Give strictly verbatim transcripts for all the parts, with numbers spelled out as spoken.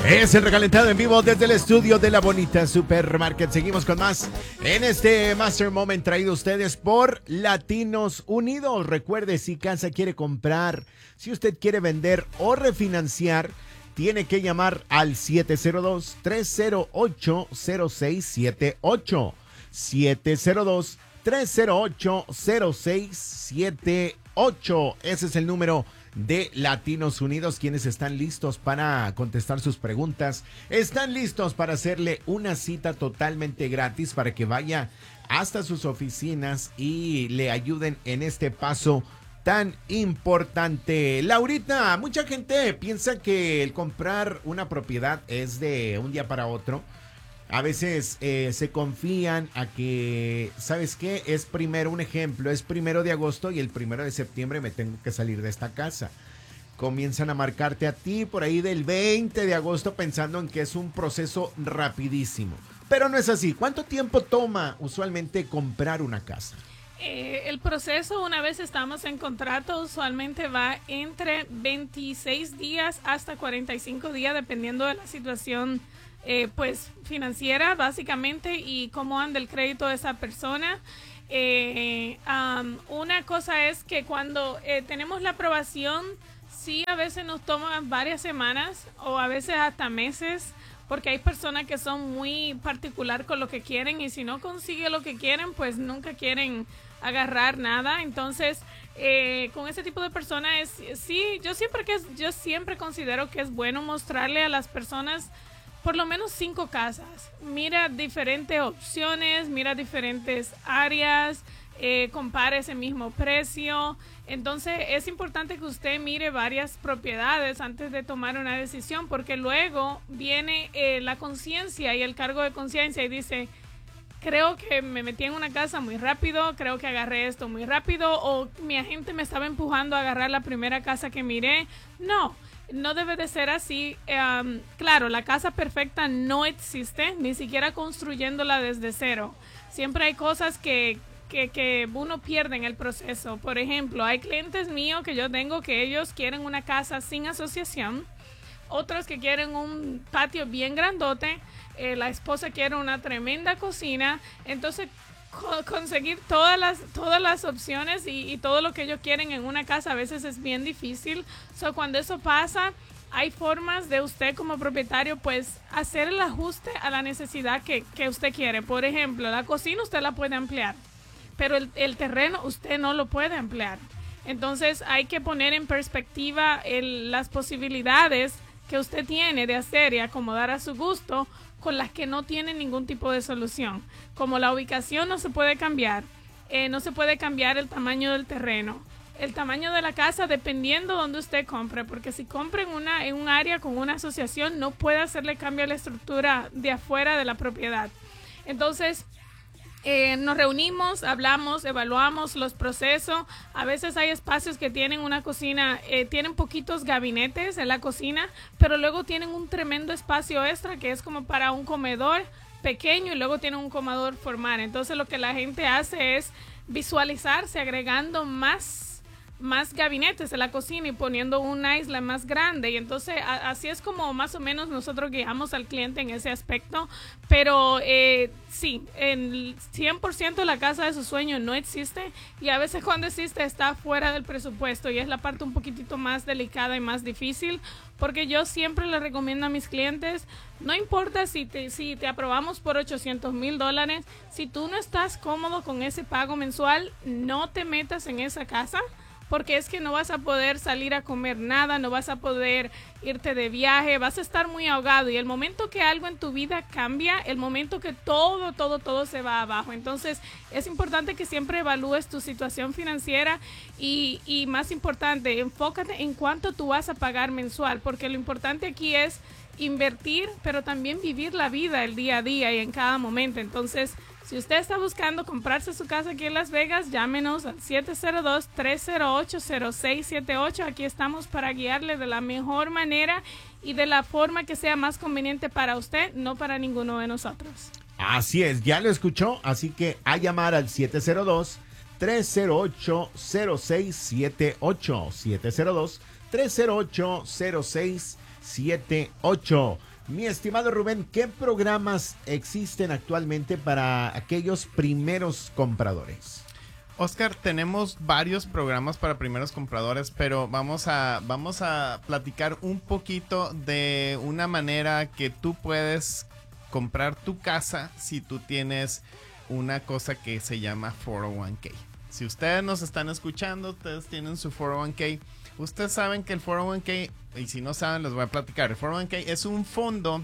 Es el recalentado en vivo desde el estudio de La Bonita Supermarket. Seguimos con más en este Master Moment traído a ustedes por Latinos Unidos. Recuerde, si casa quiere comprar, si usted quiere vender o refinanciar, tiene que llamar al siete cero dos, tres cero ocho, cero seis siete ocho. siete cero dos, tres cero ocho, cero seis siete ocho. Ese es el número de Latinos Unidos, quienes están listos para contestar sus preguntas, están listos para hacerle una cita totalmente gratis para que vaya hasta sus oficinas y le ayuden en este paso tan importante. Laurita, mucha gente piensa que el comprar una propiedad es de un día para otro. A veces eh, se confían a que, ¿sabes qué? Es primero, un ejemplo, es primero de agosto y el primero de septiembre me tengo que salir de esta casa. Comienzan a marcarte a ti por ahí del veinte de agosto pensando en que es un proceso rapidísimo. Pero no es así. ¿Cuánto tiempo toma usualmente comprar una casa? Eh, el proceso, una vez estamos en contrato, usualmente va entre veintiséis días hasta cuarenta y cinco días, dependiendo de la situación Eh, pues financiera básicamente y cómo anda el crédito de esa persona. Eh, um, una cosa es que cuando eh, tenemos la aprobación, sí, a veces nos toma varias semanas o a veces hasta meses, porque hay personas que son muy particular con lo que quieren y si no consigue lo que quieren, pues nunca quieren agarrar nada. Entonces, eh, con ese tipo de personas, es, sí, yo siempre, que es, yo siempre considero que es bueno mostrarle a las personas por lo menos cinco casas. Mira diferentes opciones, mira diferentes áreas, eh, compara ese mismo precio. Entonces es importante que usted mire varias propiedades antes de tomar una decisión, porque luego viene eh, la conciencia y el cargo de conciencia y dice, creo que me metí en una casa muy rápido, creo que agarré esto muy rápido, o mi agente me estaba empujando a agarrar la primera casa que miré. No. No debe de ser así. Um, claro, la casa perfecta no existe, ni siquiera construyéndola desde cero. Siempre hay cosas que, que, que uno pierde en el proceso. Por ejemplo, hay clientes míos que yo tengo que ellos quieren una casa sin asociación, otros que quieren un patio bien grandote, eh, la esposa quiere una tremenda cocina. Entonces, co- conseguir todas las, todas las opciones y, y todo lo que ellos quieren en una casa a veces es bien difícil. So, cuando eso pasa, hay formas de usted como propietario pues hacer el ajuste a la necesidad que, que usted quiere. Por ejemplo, la cocina usted la puede ampliar, pero el, el terreno usted no lo puede ampliar. Entonces hay que poner en perspectiva el, las posibilidades que usted tiene de hacer y acomodar a su gusto con las que no tienen ningún tipo de solución. Como la ubicación no se puede cambiar, eh, no se puede cambiar el tamaño del terreno, el tamaño de la casa dependiendo de donde usted compre, porque si compra en, una, en un área con una asociación no puede hacerle cambio a la estructura de afuera de la propiedad. Entonces, Eh, nos reunimos, hablamos, evaluamos los procesos. A veces hay espacios que tienen una cocina, eh, tienen poquitos gabinetes en la cocina, pero luego tienen un tremendo espacio extra que es como para un comedor pequeño y luego tienen un comedor formal. Entonces lo que la gente hace es visualizarse agregando más más gabinetes en la cocina y poniendo una isla más grande, y entonces a, así es como más o menos nosotros guiamos al cliente en ese aspecto. Pero eh, sí, en cien por ciento la casa de sus sueños no existe, y a veces cuando existe está fuera del presupuesto, y es la parte un poquitito más delicada y más difícil, porque yo siempre le recomiendo a mis clientes, no importa si te, si te aprobamos por ochocientos mil dólares, si tú no estás cómodo con ese pago mensual, no te metas en esa casa, porque es que no vas a poder salir a comer nada, no vas a poder irte de viaje, vas a estar muy ahogado, y el momento que algo en tu vida cambia, el momento que todo, todo, todo se va abajo. Entonces es importante que siempre evalúes tu situación financiera y, y más importante, enfócate en cuánto tú vas a pagar mensual, porque lo importante aquí es invertir, pero también vivir la vida el día a día y en cada momento. Entonces, si usted está buscando comprarse su casa aquí en Las Vegas, llámenos al siete cero dos, tres cero ocho, cero seis siete ocho. Aquí estamos para guiarle de la mejor manera y de la forma que sea más conveniente para usted, no para ninguno de nosotros. Así es, ya lo escuchó, así que a llamar al siete cero dos, tres cero ocho, cero seis siete ocho. siete cero dos, tres cero ocho, cero seis siete ocho. Mi estimado Rubén, ¿qué programas existen actualmente para aquellos primeros compradores? Oscar, tenemos varios programas para primeros compradores, pero vamos a, vamos a platicar un poquito de una manera que tú puedes comprar tu casa si tú tienes una cosa que se llama cuatro oh one k. Si ustedes nos están escuchando, ustedes tienen su cuatro oh one k, ustedes saben que el cuatro oh one k, y si no saben les voy a platicar, el cuatro oh one k es un fondo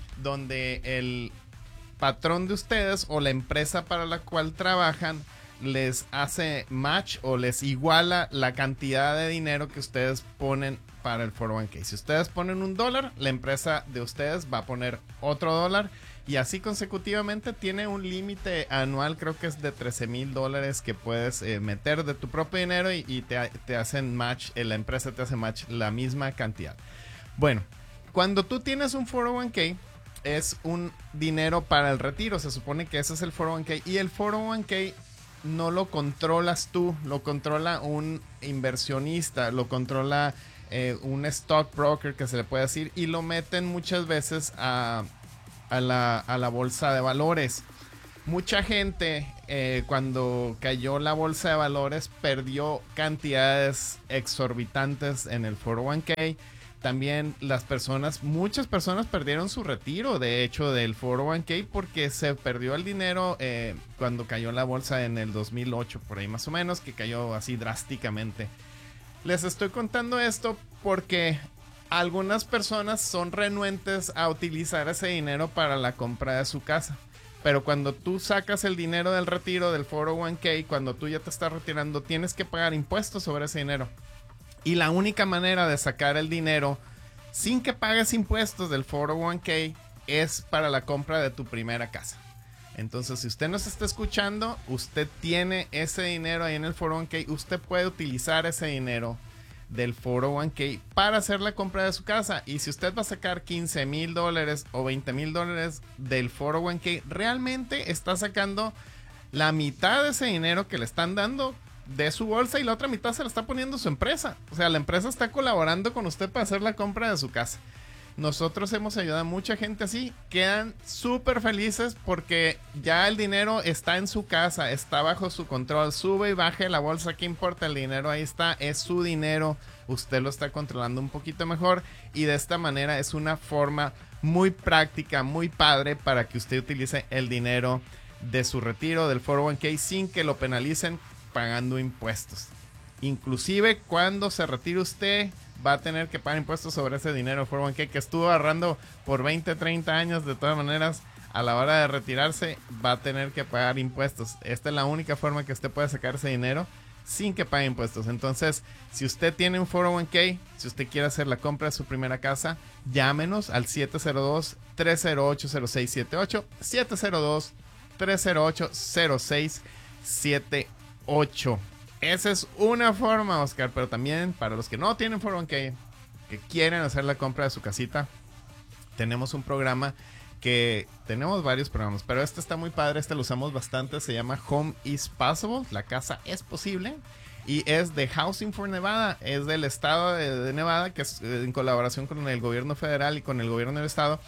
donde el patrón de ustedes o la empresa para la cual trabajan les hace match o les iguala la cantidad de dinero que ustedes ponen para el cuatro oh one k. Si ustedes ponen un dólar, la empresa de ustedes va a poner otro dólar y así consecutivamente. Tiene un límite anual, creo que es de trece mil dólares que puedes eh, meter de tu propio dinero y, y te, te hacen match, eh, la empresa te hace match la misma cantidad. Bueno, cuando tú tienes un cuatro oh one k es un dinero para el retiro, se supone que ese es el cuatro oh one k y el cuatro oh one k no lo controlas tú, lo controla un inversionista, lo controla eh, un stockbroker que se le puede decir y lo meten muchas veces a, a, la, a la bolsa de valores. Mucha gente eh, cuando cayó la bolsa de valores perdió cantidades exorbitantes en el cuatro oh one k. También las personas, muchas personas perdieron su retiro, de hecho, del cuatro oh one k porque se perdió el dinero eh, cuando cayó la bolsa en el dos mil ocho, por ahí más o menos, que cayó así drásticamente. Les estoy contando esto porque algunas personas son renuentes a utilizar ese dinero para la compra de su casa. Pero cuando tú sacas el dinero del retiro del cuatro oh one k, cuando tú ya te estás retirando, tienes que pagar impuestos sobre ese dinero. Y la única manera de sacar el dinero sin que pagues impuestos del cuatro oh one k es para la compra de tu primera casa. Entonces, si usted nos está escuchando, usted tiene ese dinero ahí en el cuatro oh one k, usted puede utilizar ese dinero del cuatro oh one k para hacer la compra de su casa. Y si usted va a sacar quince mil dólares o veinte mil dólares del cuatro oh one k, realmente está sacando la mitad de ese dinero que le están dando de su bolsa y la otra mitad se la está poniendo su empresa. O sea, la empresa está colaborando con usted para hacer la compra de su casa. Nosotros hemos ayudado a mucha gente así. Quedan súper felices porque ya el dinero está en su casa, está bajo su control. Sube y baje la bolsa, ¿qué importa? El dinero ahí está, es su dinero. Usted lo está controlando un poquito mejor y de esta manera es una forma muy práctica, muy padre para que usted utilice el dinero de su retiro del cuatro oh one k sin que lo penalicen pagando impuestos. Inclusive cuando se retire usted va a tener que pagar impuestos sobre ese dinero cuatro oh one k que estuvo ahorrando por veinte, treinta años. De todas maneras, a la hora de retirarse va a tener que pagar impuestos. Esta es la única forma que usted puede sacar ese dinero sin que pague impuestos. Entonces, si usted tiene un cuatro oh one k, si usted quiere hacer la compra de su primera casa, llámenos al siete cero dos, tres cero ocho, cero seis siete ocho, siete cero dos, tres cero ocho, cero seis siete ocho. Esa es una forma, Oscar, pero también para los que no tienen cuatro oh one k, que quieren hacer la compra de su casita, tenemos un programa que tenemos varios programas, pero este está muy padre, este lo usamos bastante, se llama Home is Possible, la casa es posible, y es de Housing for Nevada, es del estado de, de Nevada, que es en colaboración con el gobierno federal y con el gobierno del estado,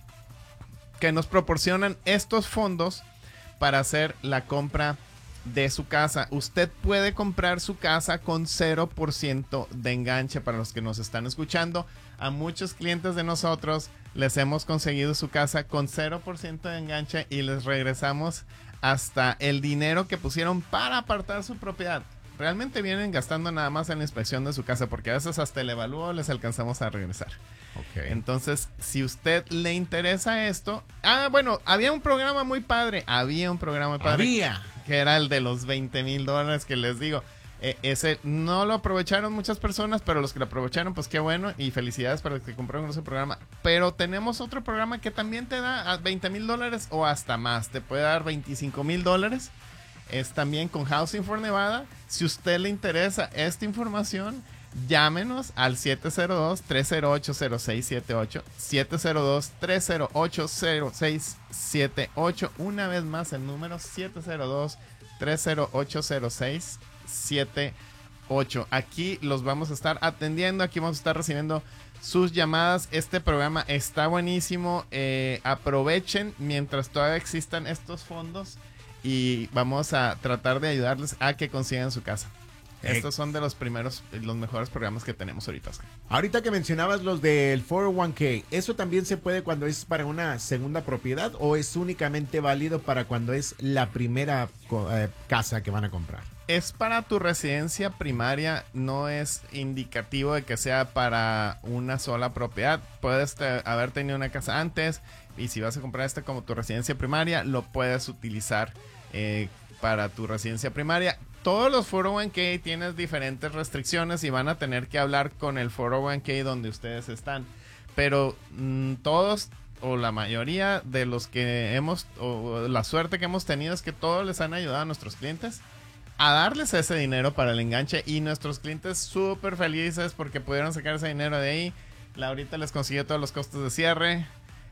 que nos proporcionan estos fondos para hacer la compra de su casa. Usted puede comprar su casa con cero por ciento de enganche. Para los que nos están escuchando, a muchos clientes de nosotros les hemos conseguido su casa con cero por ciento de enganche y les regresamos hasta el dinero que pusieron para apartar su propiedad. Realmente vienen gastando nada más en la inspección de su casa, porque a veces hasta el evalúo les alcanzamos a regresar. Okay. Entonces, si usted le interesa esto, ah, bueno, había un programa muy padre, había un programa muy padre. Había. Que era el de los veinte mil dólares que les digo. Eh, ese no lo aprovecharon muchas personas, pero los que lo aprovecharon, pues qué bueno. Y felicidades para los que compraron ese programa. Pero tenemos otro programa que también te da veinte mil dólares o hasta más. Te puede dar veinticinco mil dólares. Es también con Housing for Nevada. Si a usted le interesa esta información, llámenos al siete cero dos, tres cero ocho, cero seis siete ocho. siete cero dos, tres cero ocho, cero seis siete ocho. Una vez más el número siete cero dos, tres cero ocho, cero seis siete ocho. Aquí los vamos a estar atendiendo. Aquí vamos a estar recibiendo sus llamadas. Este programa está buenísimo. Eh, aprovechen mientras todavía existan estos fondos y vamos a tratar de ayudarles a que consigan su casa. Estos son de los primeros, los mejores programas que tenemos ahorita, Oscar. Ahorita que mencionabas los del cuatro oh one k, ¿eso también se puede cuando es para una segunda propiedad o es únicamente válido para cuando es la primera eh, casa que van a comprar? Es para tu residencia primaria, no es indicativo de que sea para una sola propiedad. Puedes te, haber tenido una casa antes y si vas a comprar esta como tu residencia primaria, lo puedes utilizar eh, para tu residencia primaria. Todos los cuatro oh one k tienen diferentes restricciones y van a tener que hablar con el cuatro oh one k donde ustedes están. Pero mmm, todos o la mayoría de los que hemos, o la suerte que hemos tenido es que todos les han ayudado a nuestros clientes a darles ese dinero para el enganche y nuestros clientes súper felices porque pudieron sacar ese dinero de ahí. Laurita les consiguió todos los costos de cierre.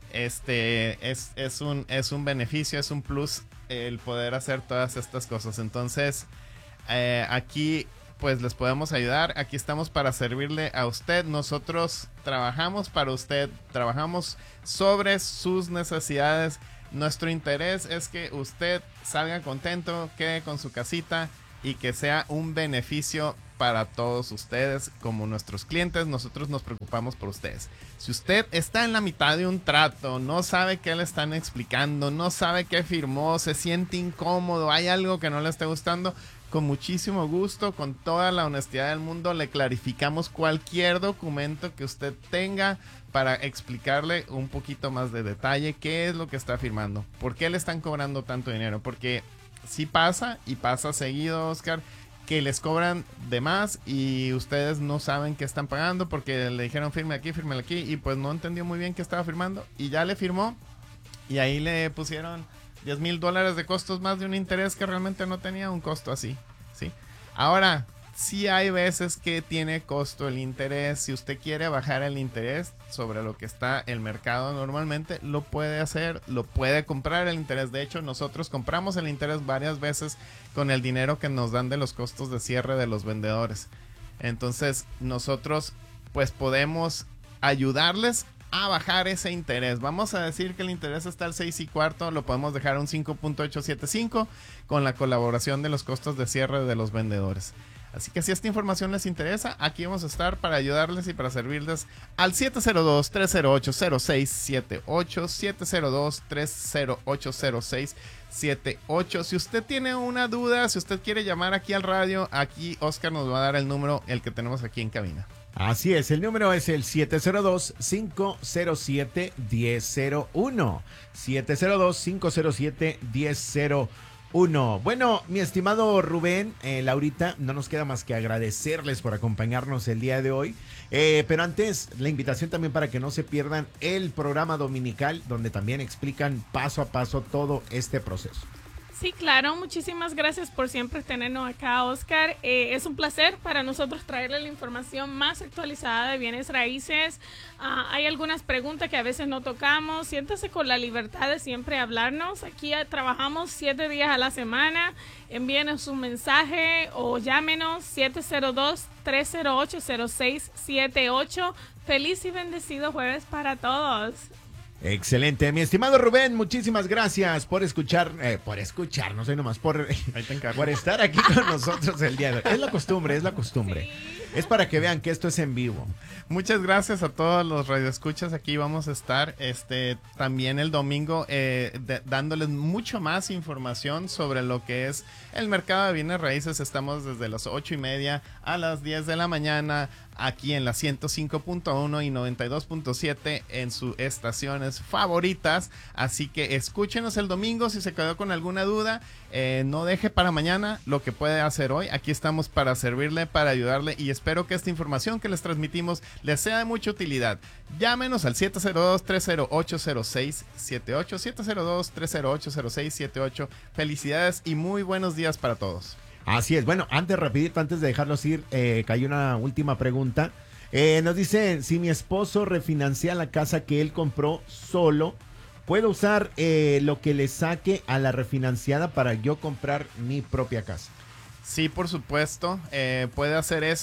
Este es, es, un, es un beneficio, es un plus el poder hacer todas estas cosas. Entonces... Eh, aquí pues les podemos ayudar, aquí estamos para servirle a usted, nosotros trabajamos para usted, trabajamos sobre sus necesidades, nuestro interés es que usted salga contento, quede con su casita y que sea un beneficio para todos ustedes como nuestros clientes. Nosotros nos preocupamos por ustedes. Si usted está en la mitad de un trato, no sabe qué le están explicando, no sabe qué firmó, se siente incómodo, hay algo que no le está gustando, con muchísimo gusto, con toda la honestidad del mundo, le clarificamos cualquier documento que usted tenga para explicarle un poquito más de detalle qué es lo que está firmando, por qué le están cobrando tanto dinero, porque sí pasa y pasa seguido, Oscar, que les cobran de más y ustedes no saben qué están pagando porque le dijeron firme aquí, firme aquí y pues no entendió muy bien qué estaba firmando y ya le firmó y ahí le pusieron diez mil dólares de costos más de un interés que realmente no tenía un costo así, ¿sí? Ahora, sí hay veces que tiene costo el interés. Si usted quiere bajar el interés sobre lo que está el mercado normalmente, lo puede hacer, lo puede comprar el interés. De hecho, nosotros compramos el interés varias veces con el dinero que nos dan de los costos de cierre de los vendedores. Entonces, nosotros pues podemos ayudarles a bajar ese interés. Vamos a decir que el interés está al seis y cuarto, lo podemos dejar a un cinco punto ochocientos setenta y cinco con la colaboración de los costos de cierre de los vendedores. Así que si esta información les interesa, aquí vamos a estar para ayudarles y para servirles al siete cero dos, tres cero ocho, cero seis siete ocho, siete cero dos, tres cero ocho, cero seis siete ocho. Si usted tiene una duda, si usted quiere llamar aquí al radio, aquí Oscar nos va a dar el número, el que tenemos aquí en cabina. Así es, el número es el siete cero dos, cinco cero siete, uno cero cero uno. siete cero dos, cinco cero siete, uno cero cero uno. Bueno, mi estimado Rubén, eh, Laurita, no nos queda más que agradecerles por acompañarnos el día de hoy. Eh, pero antes, la invitación también para que no se pierdan el programa dominical, donde también explican paso a paso todo este proceso. Sí, claro, muchísimas gracias por siempre tenernos acá, Oscar. Eh, es un placer para nosotros traerle la información más actualizada de bienes raíces. Uh, hay algunas preguntas que a veces no tocamos. Siéntase con la libertad de siempre hablarnos. Aquí uh, trabajamos siete días a la semana. Envíenos un mensaje o llámenos siete cero dos, tres cero ocho, cero seis siete ocho. Feliz y bendecido jueves para todos. Excelente, mi estimado Rubén, muchísimas gracias por escuchar, eh, por escuchar, no sé nomás, por, por estar aquí con nosotros el día de hoy. Es la costumbre, es la costumbre. Sí. Es para que vean que esto es en vivo. Muchas gracias a todos los radioescuchas. Aquí vamos a estar este también el domingo eh, de, dándoles mucho más información sobre lo que es el mercado de bienes raíces. Estamos desde las ocho y media a las diez de la mañana aquí en la ciento cinco punto uno y noventa y dos punto siete en sus estaciones favoritas. Así que escúchenos el domingo. Si se quedó con alguna duda, eh, no deje para mañana lo que puede hacer hoy. Aquí estamos para servirle, para ayudarle y espero que esta información que les transmitimos les sea de mucha utilidad. Llámenos al siete cero dos, tres cero ocho, cero seis siete ocho, siete cero dos, tres cero ocho, cero seis siete ocho. Felicidades y muy buenos días para todos. Así es. Bueno, antes rapidito, antes de dejarlos ir, eh, cayó una última pregunta. Eh, nos dice, si mi esposo refinancia la casa que él compró solo, ¿puedo usar eh, lo que le saque a la refinanciada para yo comprar mi propia casa? Sí, por supuesto, eh, puede hacer eso.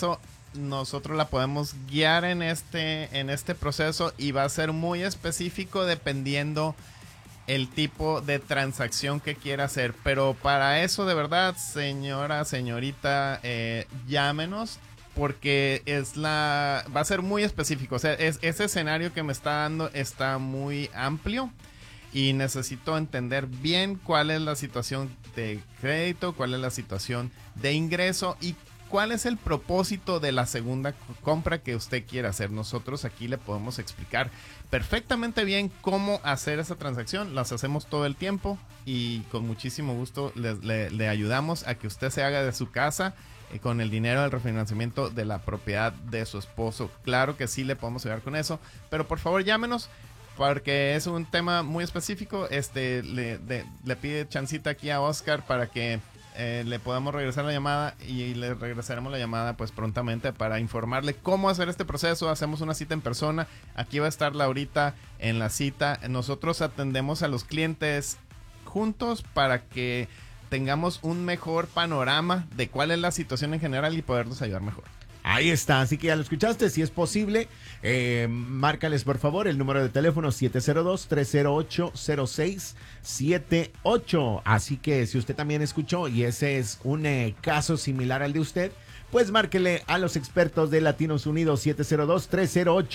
nosotros la podemos guiar en este, en este proceso y va a ser muy específico dependiendo el tipo de transacción que quiera hacer. Pero para eso, de verdad, señora, señorita, eh, llámenos, porque es la va a ser muy específico. O sea, es, ese escenario que me está dando está muy amplio y necesito entender bien cuál es la situación de crédito, cuál es la situación de ingreso y cuál es el propósito de la segunda compra que usted quiera hacer. Nosotros aquí le podemos explicar perfectamente bien cómo hacer esa transacción. Las hacemos todo el tiempo y con muchísimo gusto le, le, le ayudamos a que usted se haga de su casa eh, con el dinero del refinanciamiento de la propiedad de su esposo. Claro que sí le podemos ayudar con eso, pero por favor llámenos, porque es un tema muy específico. Este le, de, le pide chancita aquí a Oscar para que eh, le podamos regresar la llamada y le regresaremos la llamada pues prontamente para informarle cómo hacer este proceso. Hacemos una cita en persona. Aquí va a estar Laurita en la cita. Nosotros atendemos a los clientes juntos para que tengamos un mejor panorama de cuál es la situación en general y poderlos ayudar mejor. Ahí está, así que ya lo escuchaste, si es posible, eh, márcales por favor el número de teléfono siete cero dos, tres cero ocho, cero seis siete ocho. Así que si usted también escuchó y ese es un eh, caso similar al de usted, pues márquele a los expertos de Latinos Unidos siete cero dos, tres cero ocho.